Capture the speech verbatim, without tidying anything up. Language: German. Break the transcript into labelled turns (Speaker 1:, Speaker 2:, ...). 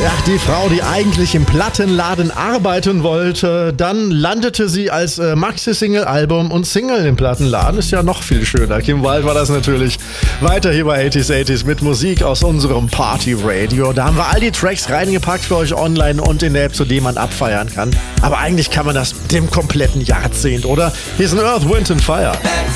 Speaker 1: Ja, die Frau, die eigentlich im Plattenladen arbeiten wollte, dann landete sie als äh, Maxi-Single-Album und Single im Plattenladen. Ist ja noch viel schöner. Kim Wilde war das natürlich. Weiter hier bei achtziger, achtziger mit Musik aus unserem Party-Radio. Da haben wir all die Tracks reingepackt für euch online und in der App, zu dem man abfeiern kann. Aber eigentlich kann man das dem kompletten Jahrzehnt, oder? Hier ist ein Earth, Wind and Fire.